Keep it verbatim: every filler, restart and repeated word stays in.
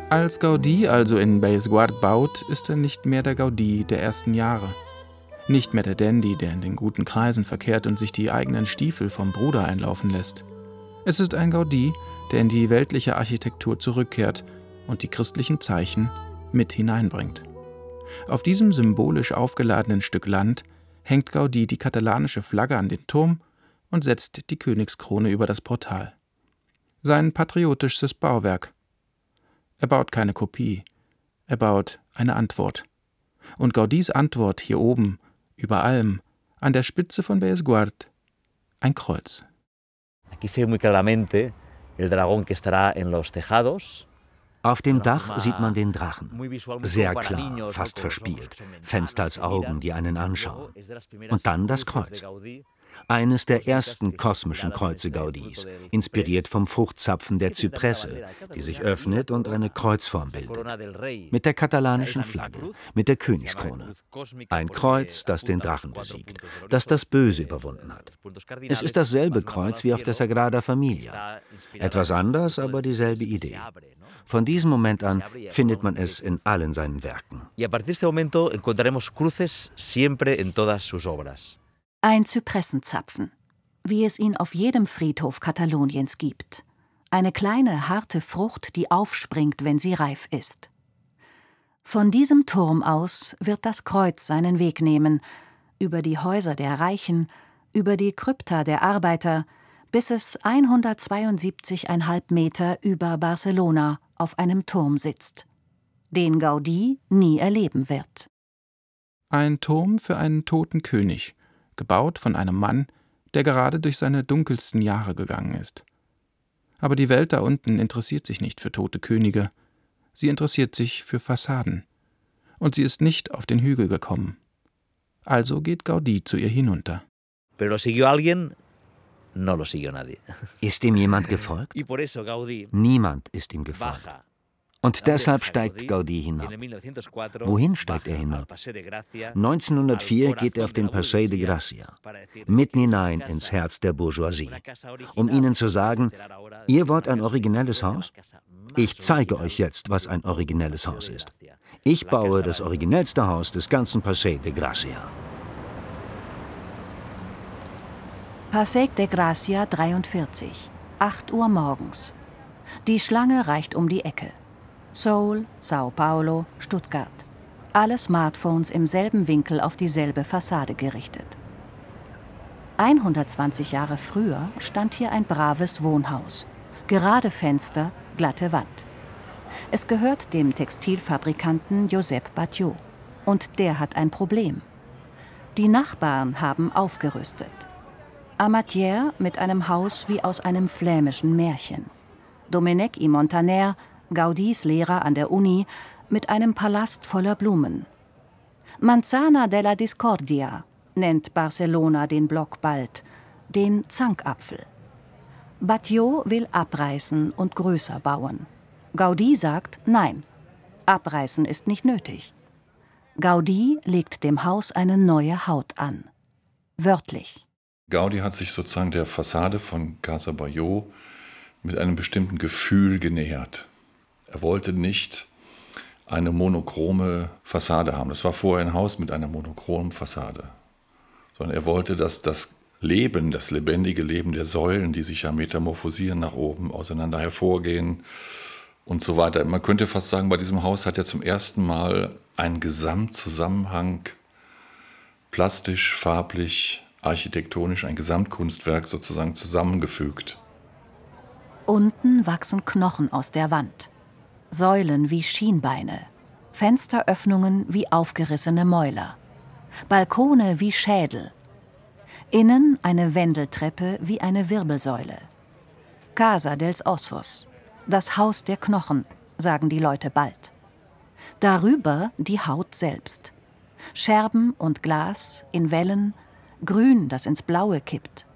Als Gaudí also in Bellesguard baut, ist er nicht mehr der Gaudí der ersten Jahre. Nicht mehr der Dandy, der in den guten Kreisen verkehrt und sich die eigenen Stiefel vom Bruder einlaufen lässt. Es ist ein Gaudí, der in die weltliche Architektur zurückkehrt und die christlichen Zeichen mit hineinbringt. Auf diesem symbolisch aufgeladenen Stück Land hängt Gaudí die katalanische Flagge an den Turm und setzt die Königskrone über das Portal. Sein patriotisches Bauwerk. Er baut keine Kopie, er baut eine Antwort. Und Gaudís Antwort hier oben, über allem, an der Spitze von Bellesguard, ein Kreuz. Aquí se ve muy claramente el dragón que estará en los tejados. Auf dem Dach sieht man den Drachen. Sehr klar, fast verspielt. Fenster als Augen, die einen anschauen. Und dann das Kreuz. Eines der ersten kosmischen Kreuze Gaudís, inspiriert vom Fruchtzapfen der Zypresse, die sich öffnet und eine Kreuzform bildet. Mit der katalanischen Flagge, mit der Königskrone. Ein Kreuz, das den Drachen besiegt, das das Böse überwunden hat. Es ist dasselbe Kreuz wie auf der Sagrada Familia. Etwas anders, aber dieselbe Idee. Von diesem Moment an findet man es in allen seinen Werken. Ein Zypressenzapfen, wie es ihn auf jedem Friedhof Kataloniens gibt. Eine kleine, harte Frucht, die aufspringt, wenn sie reif ist. Von diesem Turm aus wird das Kreuz seinen Weg nehmen, über die Häuser der Reichen, über die Krypta der Arbeiter, bis es hundertzweiundsiebzig Komma fünf Meter über Barcelona auf einem Turm sitzt, den Gaudí nie erleben wird. Ein Turm für einen toten König, gebaut von einem Mann, der gerade durch seine dunkelsten Jahre gegangen ist. Aber die Welt da unten interessiert sich nicht für tote Könige, sie interessiert sich für Fassaden. Und sie ist nicht auf den Hügel gekommen. Also geht Gaudí zu ihr hinunter. Pero lo siguió alguien. No lo siguió nadie. Ist ihm jemand gefolgt? Niemand ist ihm gefolgt. Und deshalb steigt Gaudí hinab. Wohin steigt er hinab? neunzehnhundertvier geht er auf den Passeig de Gracia, mitten hinein ins Herz der Bourgeoisie, um ihnen zu sagen, ihr wollt ein originelles Haus? Ich zeige euch jetzt, was ein originelles Haus ist. Ich baue das originellste Haus des ganzen Passeig de Gracia. Passeig de Gracia dreiundvierzig, acht Uhr morgens. Die Schlange reicht um die Ecke. Seoul, Sao Paulo, Stuttgart. Alle Smartphones im selben Winkel auf dieselbe Fassade gerichtet. hundertzwanzig Jahre früher stand hier ein braves Wohnhaus. Gerade Fenster, glatte Wand. Es gehört dem Textilfabrikanten Josep Batlló. Und der hat ein Problem. Die Nachbarn haben aufgerüstet. Amatière mit einem Haus wie aus einem flämischen Märchen. Domènech i Montaner, Gaudís Lehrer an der Uni, mit einem Palast voller Blumen. Manzana della Discordia nennt Barcelona den Block bald, den Zankapfel. Batlló will abreißen und größer bauen. Gaudí sagt nein, abreißen ist nicht nötig. Gaudí legt dem Haus eine neue Haut an. Wörtlich. Gaudí hat sich sozusagen der Fassade von Casa Batlló mit einem bestimmten Gefühl genähert. Er wollte nicht eine monochrome Fassade haben. Das war vorher ein Haus mit einer monochromen Fassade. Sondern er wollte, dass das Leben, das lebendige Leben der Säulen, die sich ja metamorphosieren nach oben, auseinander hervorgehen und so weiter. Man könnte fast sagen, bei diesem Haus hat er zum ersten Mal einen Gesamtzusammenhang, plastisch, farblich, architektonisch, ein Gesamtkunstwerk sozusagen zusammengefügt. Unten wachsen Knochen aus der Wand. Säulen wie Schienbeine. Fensteröffnungen wie aufgerissene Mäuler. Balkone wie Schädel. Innen eine Wendeltreppe wie eine Wirbelsäule. Casa dels Ossos, das Haus der Knochen, sagen die Leute bald. Darüber die Haut selbst. Scherben und Glas in Wellen, Grün, das ins Blaue kippt,